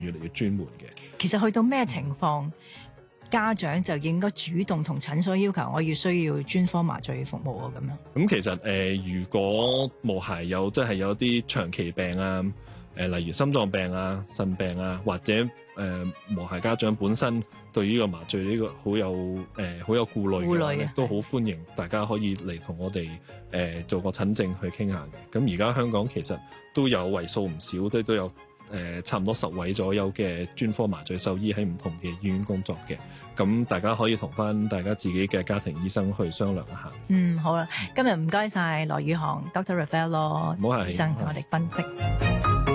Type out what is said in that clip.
越嚟越專門嘅。 其實去到咩情況，家長就應該主動同診所要求我需要專科麻醉服務啊咁樣。 咁其實如果無孩有即係有啲長期病啊，例如心臟病啊、腎病啊，或者無孩家長本身對於呢個麻醉呢個好有顧慮嘅話咧，都好歡迎大家可以嚟同我哋做個診症去傾下嘅。咁而家香港其實都有為數唔少，即係都有差唔多10位左右嘅專科麻醉獸醫喺唔同嘅醫院工作嘅。咁大家可以同翻大家自己嘅家庭醫生去商量一下。 好啦，今日唔該晒羅宇航 Dr. Raphael 咯，醫生同我哋分析。